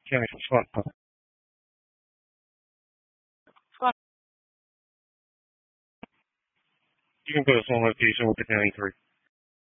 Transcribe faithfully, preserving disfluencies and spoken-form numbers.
County Scott. Scott. You can put us on location with the county three.